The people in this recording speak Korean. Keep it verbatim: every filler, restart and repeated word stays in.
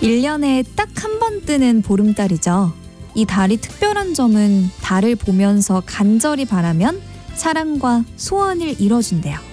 일 년에 딱 한 번 뜨는 보름달이죠. 이 달이 특별한 점은 달을 보면서 간절히 바라면 사랑과 소원을 이뤄준대요.